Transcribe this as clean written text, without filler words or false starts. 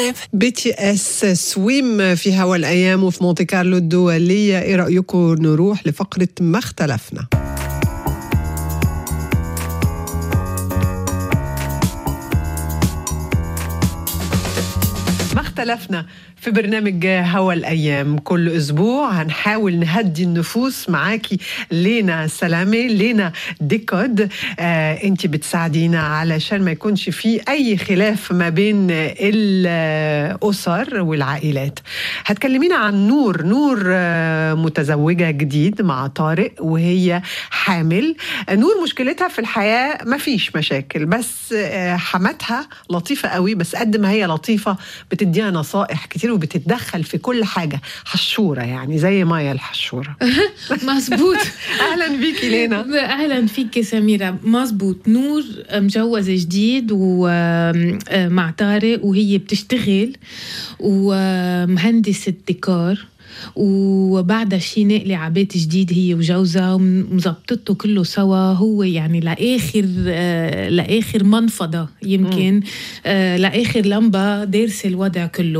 BTS سويم في هوا الأيام وفي مونتي كارلو الدولية. إيه رأيكم نروح لفقرة ما اختلفنا؟ ما اختلفنا في برنامج هوا الأيام. كل أسبوع هنحاول نهدي النفوس معاكي لينا سلامة، لينا ديكود. انتي بتساعدينا علشان ما يكونش فيه أي خلاف ما بين الأسر والعائلات. هتكلمينا عن نور متزوجة جديد مع طارق وهي حامل. نور مشكلتها في الحياة ما فيش مشاكل، بس حماتها لطيفة قوي، بس قد ما هي لطيفة بتديها نصائح كتير وبتتدخل في كل حاجة. حشورة يعني زي مايا الحشورة. مظبوط. أهلا بيكي لينا. أهلا فيك سميرة. مظبوط. نور مجوزة جديد ومع طارق وهي بتشتغل ومهندسة ديكور، وبعدها شي نقلة عبيت جديد هي وجوزها ومزبطته كله سوا. هو يعني لآخر منفضة يمكن لآخر لمبة دارس الوضع كله.